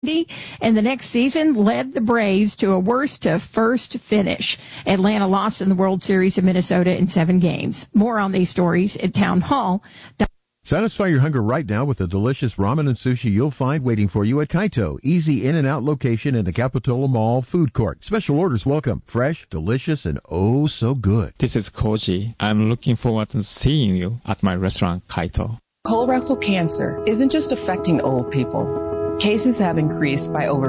and the next season led the Braves to a worst-to-first finish. Atlanta lost in the World Series of Minnesota in 7 games. More on these stories at Town Hall. Satisfy your hunger right now with the delicious ramen and sushi you'll find waiting for you at Kaito. Easy in and out location in the Capitola Mall food court. Special orders welcome. Fresh, delicious, and oh so good. This is Koji. I'm looking forward to seeing you at my restaurant, Kaito. Colorectal cancer isn't just affecting old people. Cases have increased by over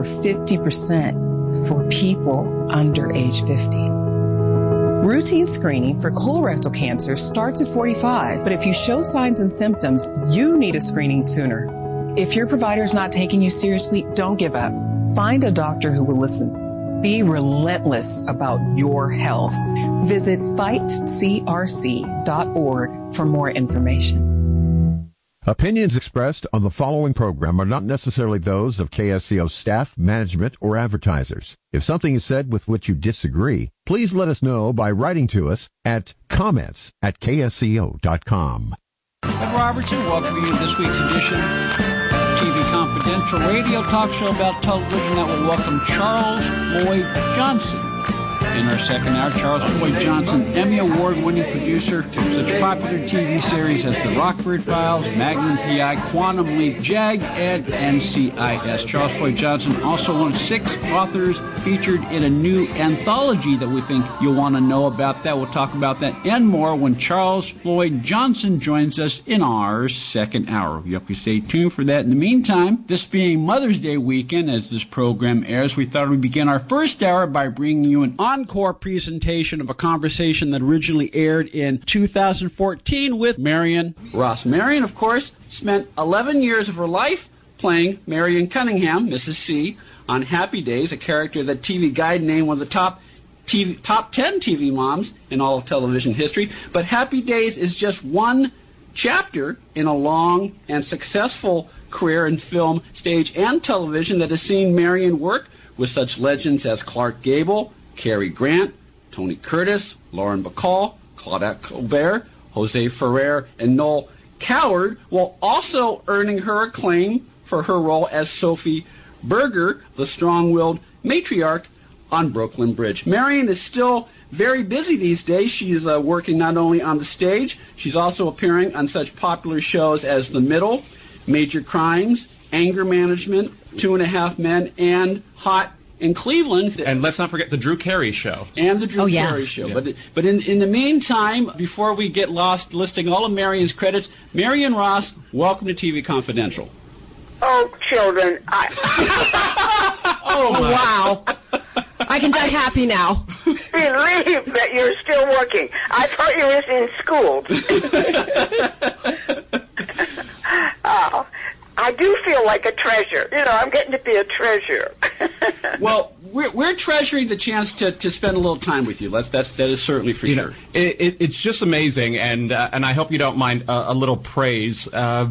50% for people under age 50. Routine screening for colorectal cancer starts at 45, but if you show signs and symptoms, you need a screening sooner. If your provider's not taking you seriously, don't give up. Find a doctor who will listen. Be relentless about your health. Visit fightcrc.org for more information. Opinions expressed on the following program are not necessarily those of KSCO staff, management, or advertisers. If something is said with which you disagree, please let us know by writing to us at comments@ksco.com. Ed Robertson, welcome you to this week's edition of TV Confidential, radio talk show about television that will welcome Charles Floyd Johnson. In our second hour, Charles Floyd Johnson, Emmy Award-winning producer to such popular TV series as The Rockford Files, Magnum P.I., Quantum Leap, JAG, Ed, and NCIS. Charles Floyd Johnson, also one of 6 authors featured in a new anthology that we think you'll want to know about. That we'll talk about that and more when Charles Floyd Johnson joins us in our second hour. We hope you stay tuned for that. In the meantime, this being Mother's Day weekend as this program airs, we thought we'd begin our first hour by bringing you an encore presentation of a conversation that originally aired in 2014 with Marion Ross. Marion, of course, spent 11 years of her life playing Marion Cunningham, Mrs. C, on Happy Days, a character that TV Guide named one of the top 10 TV moms in all of television history. But Happy Days is just one chapter in a long and successful career in film, stage, and television that has seen Marion work with such legends as Clark Gable, Cary Grant, Tony Curtis, Lauren Bacall, Claudette Colbert, Jose Ferrer, and Noel Coward, while also earning her acclaim for her role as Sophie Berger, the strong-willed matriarch on Brooklyn Bridge. Marion is still very busy these days. She's working not only on the stage, she's also appearing on such popular shows as The Middle, Major Crimes, Anger Management, 2.5 Men, and Hot in Cleveland. And let's not forget the Drew Carey Show. And the Drew Carey Show. Yeah. But in the meantime, before we get lost listing all of Marion's credits, Marion Ross, welcome to TV Confidential. Oh, children. Oh, wow. I can die happy now. Relieved that you're still working. I thought you were in school. Oh, I do feel like a treasure. You know, I'm getting to be a treasure. Well, we're treasuring the chance to spend a little time with you. That is certainly for sure. It's just amazing, and I hope you don't mind a little praise.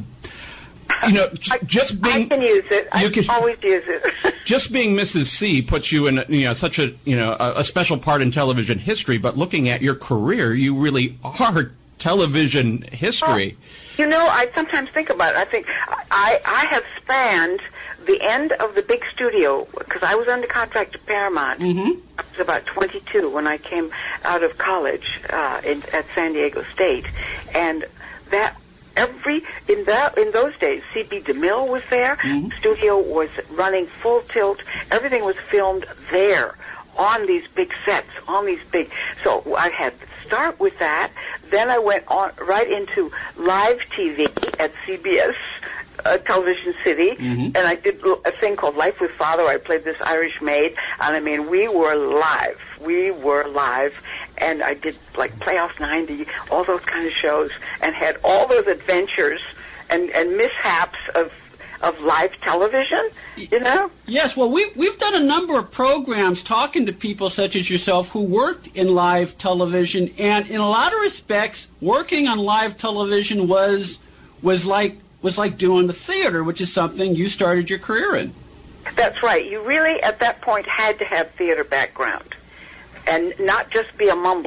Just being, I can use it. I can always use it. Just being Mrs. C puts you in such a special part in television history. But looking at your career, you really are television history. I sometimes think about it. I think I have spanned the end of the big studio because I was under contract to Paramount. Mm-hmm. I was about 22 when I came out of college at San Diego State, and that. In those days, C.B. DeMille was there. Mm-hmm. The studio was running full tilt. Everything was filmed there on these big sets, So I had to start with that. Then I went on right into live TV at CBS Television City, mm-hmm. and I did a thing called Life with Father. I played this Irish maid, and I mean, we were live. And I did like Playoffs 90, all those kind of shows, and had all those adventures and mishaps of live television, Yes, well, we've done a number of programs talking to people such as yourself who worked in live television, and in a lot of respects, working on live television was like doing the theater, which is something you started your career in. That's right. You really, at that point, had to have theater background. And not just be a mumbler.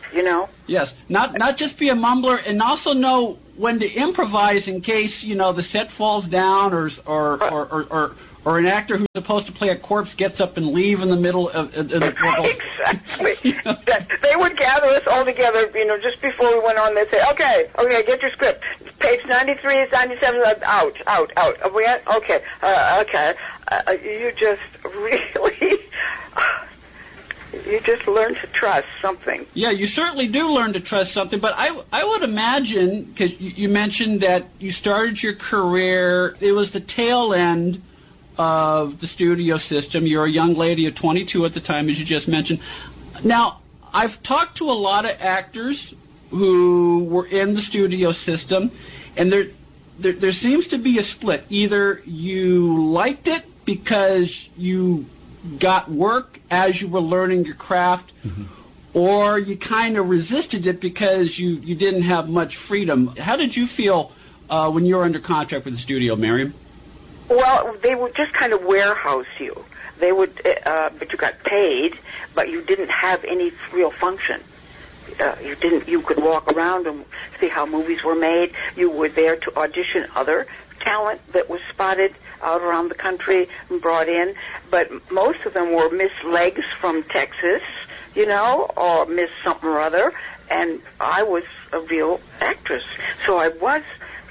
you know? Yes, not just be a mumbler, and also know when to improvise in case, you know, the set falls down, or an actor who's supposed to play a corpse gets up and leave in the middle of Exactly. They would gather us all together, you know, just before we went on. They'd say, okay, get your script. Page 93, 97, out. Are we at? Okay, okay. You just really... You just learn to trust something. Yeah, you certainly do learn to trust something, but I would imagine, because you mentioned that you started your career, it was the tail end of the studio system. You're a young lady of 22 at the time, as you just mentioned. Now, I've talked to a lot of actors who were in the studio system, and there seems to be a split. Either you liked it because you got work as you were learning your craft, or you kind of resisted it because you didn't have much freedom. How did you feel when you were under contract with the studio, Miriam? Well, they would just kind of warehouse you. They would, but you got paid, but you didn't have any real function. You could walk around and see how movies were made. You were there to audition other talent that was spotted out around the country and brought in, but most of them were Miss Legs from Texas, you know, or Miss something or other, and I was a real actress. So I was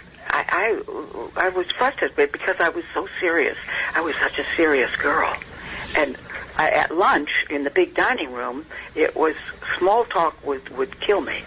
frustrated because I was so serious. I was such a serious girl. And at lunch in the big dining room, it was small talk would kill me.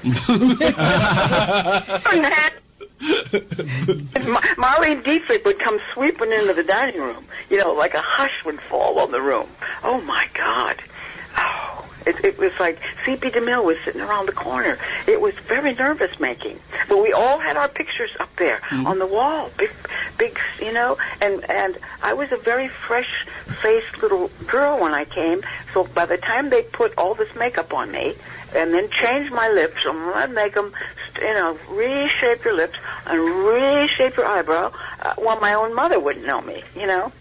Marlene Dietrich would come sweeping into the dining room. You know, like a hush would fall on the room. Oh, my God. Oh, it was like C.P. DeMille was sitting around the corner. It was very nervous-making. But we all had our pictures up there on the wall, big, you know. And I was a very fresh-faced little girl when I came. So by the time they put all this makeup on me, and then change my lips and make them, you know, reshape your lips and reshape your eyebrow. Well, my own mother wouldn't know me, you know.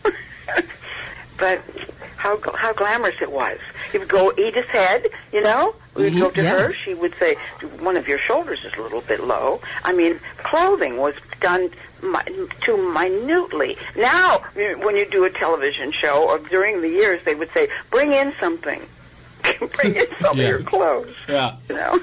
But how glamorous it was. You would go Edith's head, you know. We'd go to her. She would say, one of your shoulders is a little bit low. I mean, clothing was done too minutely. Now, when you do a television show, or during the years, they would say, bring in something. Bring in some of your clothes. Yeah. You know?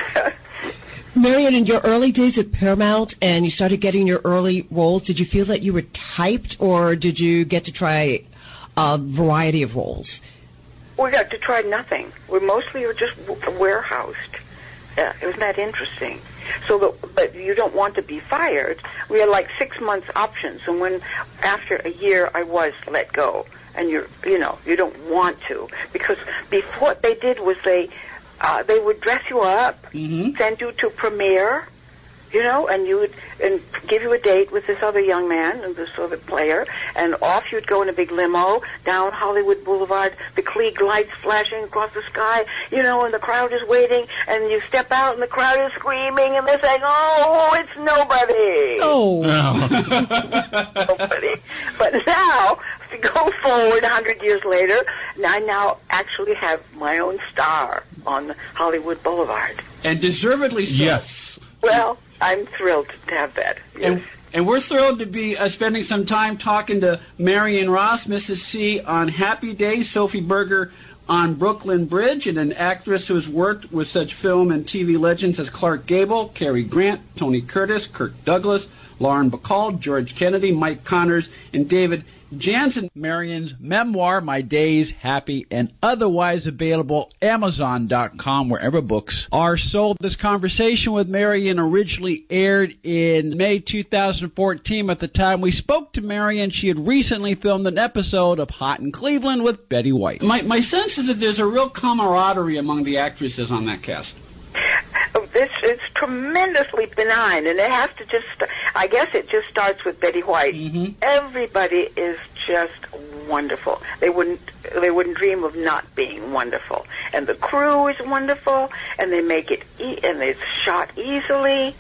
Marion, in your early days at Paramount and you started getting your early roles, did you feel that you were typed, or did you get to try a variety of roles? We got to try nothing. We mostly were just warehoused. It was not interesting. But you don't want to be fired. We had like 6 months options, and when after a year I was let go. And you don't want to, because before what they did was they would dress you up, send you to premiere, you know, and give you a date with this other young man and this other player, and off you'd go in a big limo down Hollywood Boulevard, the Klieg lights flashing across the sky, you know, and the crowd is waiting, and you step out and the crowd is screaming and they're saying, "Oh, it's nobody." Oh. Nobody. But now, if you go forward 100 years later, I now actually have my own star on Hollywood Boulevard. And deservedly so. Yes. Well, I'm thrilled to have that. Yes. And we're thrilled to be spending some time talking to Marion Ross, Mrs. C, on Happy Days, Sophie Berger on Brooklyn Bridge, and an actress who has worked with such film and TV legends as Clark Gable, Cary Grant, Tony Curtis, Kirk Douglas, Lauren Bacall, George Kennedy, Mike Connors, and David Jansen. Marion's memoir, My Days, Happy and Otherwise, available Amazon.com, wherever books are sold. This conversation with Marion originally aired in May 2014. At the time we spoke to Marion, she had recently filmed an episode of Hot in Cleveland with Betty White. My sense is that there's a real camaraderie among the actresses on that cast. It's tremendously benign, and it has to I guess it just starts with Betty White. Everybody is just wonderful. They wouldn't dream of not being wonderful. And the crew is wonderful, and they make it, and it's shot easily.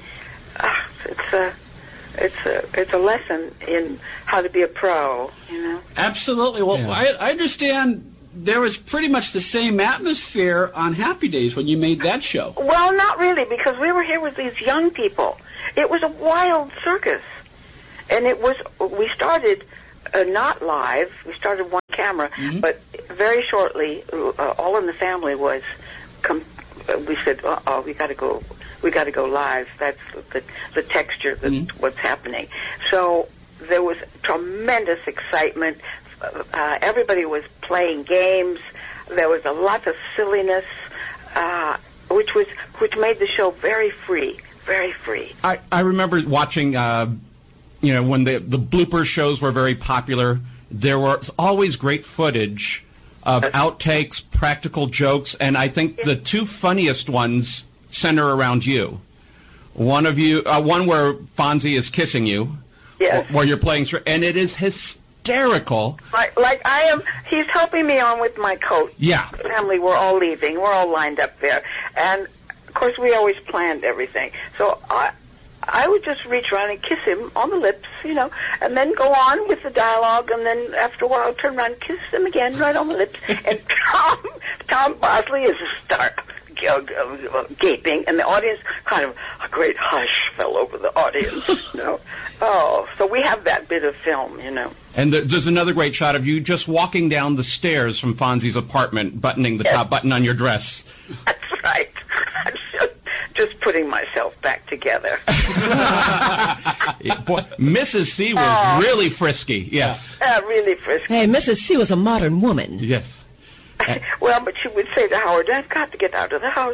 It's a lesson in how to be a pro, you know. Absolutely. Well, yeah. I understand there was pretty much the same atmosphere on Happy Days when you made that show. Well, not really, because we were here with these young people. It was a wild circus. And we started not live. We started one camera, but very shortly, All in the Family was, we said, we got to go live. That's the texture, what's happening. So there was tremendous excitement. Everybody was playing games. There was a lot of silliness, which made the show very free, very free. I remember watching, when the blooper shows were very popular. There was always great footage of outtakes, practical jokes, and I think the two funniest ones center around you. One where Fonzie is kissing you, where you're playing, and it is hysterical. Like I am, he's helping me on with my coat. Yeah. The family, we're all leaving. We're all lined up there. And, of course, we always planned everything. So I would just reach around and kiss him on the lips, and then go on with the dialogue, and then after a while turn around and kiss him again right on the lips. And Tom Bosley is a star. Gaping, and the audience kind of, a great hush fell over the audience. Oh, so we have that bit of film, And there's another great shot of you just walking down the stairs from Fonzie's apartment, buttoning the top button on your dress. That's right. I'm just putting myself back together. Boy, Mrs. C was really frisky. Yes. Really frisky. Hey, Mrs. C was a modern woman. Yes. Well, but she would say to Howard, I've got to get out of the house.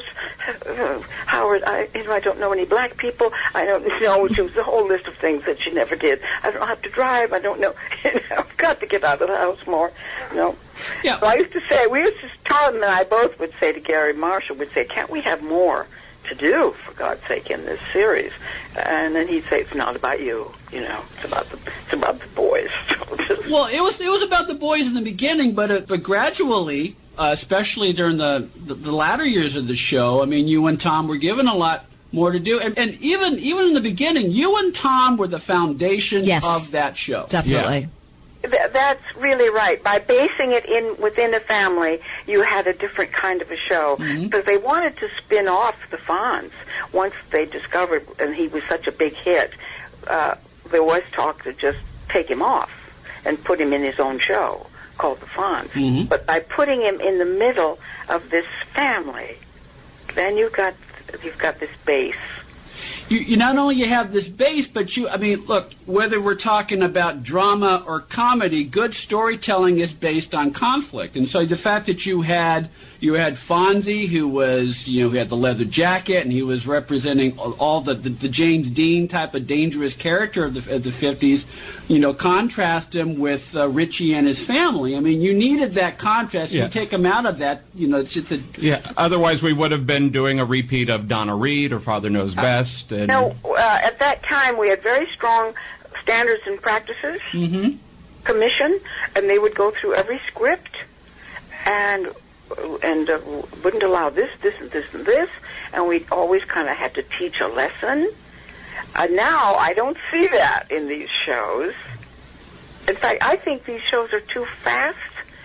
Howard, I don't know any black people. I don't know. She was a whole list of things that she never did. I don't have to drive. I don't know. I've got to get out of the house more. Yeah. So I used to say, Tom and I both would say to Gary Marshall, would say, can't we have more to do, for God's sake, in this series? And then he'd say, it's not about you. It's about the boys. Well, it was about the boys in the beginning, but gradually, especially during the latter years of the show, I mean, you and Tom were given a lot more to do, and even in the beginning, you and Tom were the foundation of that show. Definitely. Yeah. That's really right. By basing it within a family, you had a different kind of a show, because they wanted to spin off the Fonz. Once they discovered, and he was such a big hit, there was talk to just take him off and put him in his own show called the Fonz. But by putting him in the middle of this family, then you've got this base. You not only you have this base, but look, whether we're talking about drama or comedy, good storytelling is based on conflict. And so the fact that you had Fonzie, who was, who had the leather jacket, and he was representing all the James Dean type of dangerous character of the 50s, contrast him with Richie and his family. I mean, you needed that contrast. You take him out of that, Otherwise, we would have been doing a repeat of Donna Reed or Father Knows Best. At that time, we had very strong standards and practices, commission, and they would go through every script and wouldn't allow this, and this, and we always kind of had to teach a lesson. Now, I don't see that in these shows. In fact, I think these shows are too fast.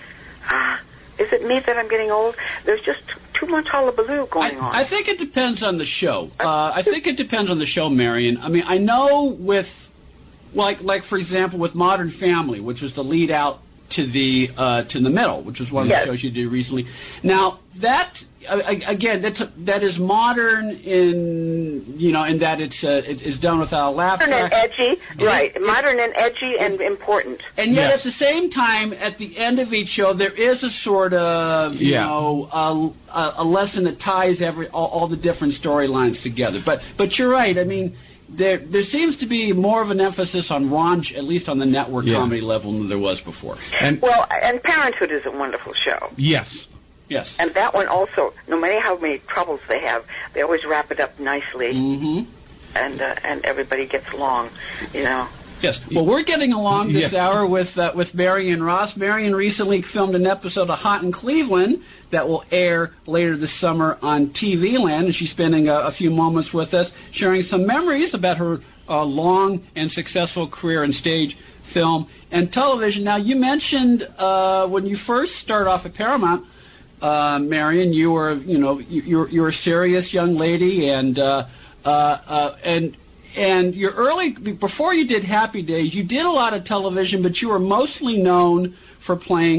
Is it me that I'm getting old? There's just too much hullabaloo going on. I think it depends on the show. I think it depends on the show, Marion. I mean, I know with, like for example, with Modern Family, which was the lead out to the middle, which was one of the shows you did recently. Now that again, that is modern in that it's done without a laugh track. Modern and edgy, right? Modern and edgy and important. And yet at the same time, at the end of each show, there is a sort of a lesson that ties all the different storylines together. But you're right. I mean, there seems to be more of an emphasis on raunch, at least on the network comedy level, than there was before. And Parenthood is a wonderful show. Yes. And that one also, no matter how many troubles they have, they always wrap it up nicely, and everybody gets along, Yes. Well, we're getting along this hour with Marion Ross. Marion recently filmed an episode of Hot in Cleveland that will air later this summer on TV Land, and she's spending a few moments with us, sharing some memories about her long and successful career in stage, film and television. Now, you mentioned when you first started off at Paramount, Marion, you were you're a serious young lady, and your early, before you did Happy Days, you did a lot of television, but you were mostly known for playing